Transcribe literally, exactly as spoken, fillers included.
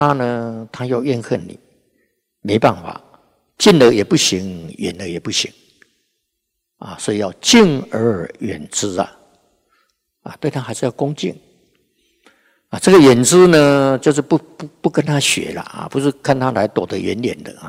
他呢，他又怨恨你，没办法，近了也不行，远了也不行，啊，所以要敬而远之啊，啊，对他还是要恭敬，啊，这个远之呢，就是不不不跟他学了啊，不是看他来躲得远远的啊。